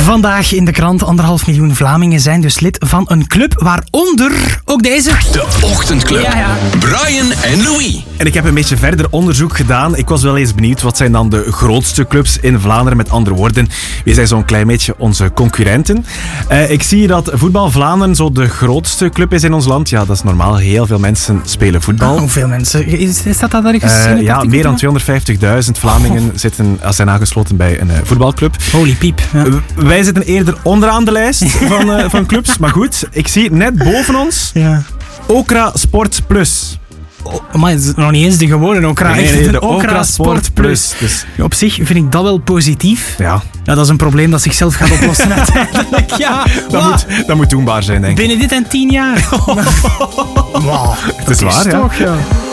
Vandaag in de krant 1,5 miljoen Vlamingen zijn dus lid van een club, waaronder ook deze. De Ochtendclub. Ja. Brian en Louis. En ik heb een beetje verder onderzoek gedaan. Ik was wel eens benieuwd, wat zijn dan de grootste clubs in Vlaanderen? Met andere woorden, wie zijn zo'n klein beetje onze concurrenten? Ik zie dat Voetbal Vlaanderen zo de grootste club is in ons land. Ja, dat is normaal. Heel veel mensen spelen voetbal. Hoeveel mensen? Staat dat ergens in het Ja, artikel? meer dan 250.000 Vlamingen zijn aangesloten bij een voetbalclub. Holy piep. Ja. Wij zitten eerder onderaan de lijst van clubs. Maar goed, ik zie net boven ons Ja. Okra Sport Plus. Maar het is nog niet eens de gewone Okra. Nee, de de Okra Sport Plus. Dus, Op zich vind ik dat wel positief. ja, Ja, dat is een probleem dat zichzelf gaat oplossen uiteindelijk. Ja, dat moet doenbaar zijn, denk ik. binnen dit en 10 jaar. Wow, Het is waar, ja. toch, ja.